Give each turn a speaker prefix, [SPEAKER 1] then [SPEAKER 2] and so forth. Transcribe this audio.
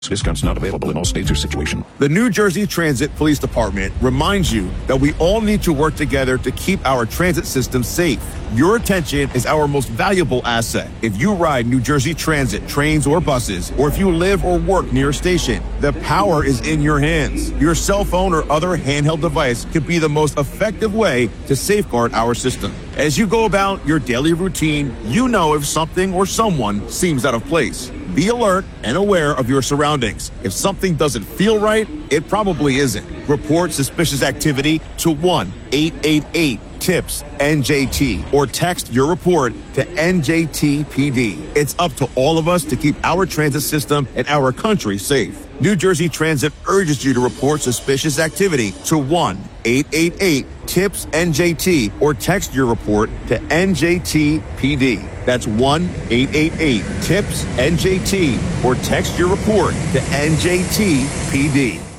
[SPEAKER 1] Discounts not available in all states or situations.
[SPEAKER 2] The New Jersey Transit Police Department reminds you that we all need to work together to keep our transit system safe. Your attention is our most valuable asset. If you ride New Jersey Transit, trains, or buses, or if you live or work near a station, the power is in your hands. Your cell phone or other handheld device could be the most effective way to safeguard our system. As you go about your daily routine, you know if something or someone seems out of place. Be alert and aware of your surroundings. If something doesn't feel right, it probably isn't. Report suspicious activity to 1-888-TIPS-NJT or text your report to NJTPD. It's up to all of us to keep our transit system and our country safe. New Jersey Transit urges you to report suspicious activity to 1-888-TIPS-NJT or text your report to NJTPD. That's 1-888-TIPS-NJT or text your report to NJTPD.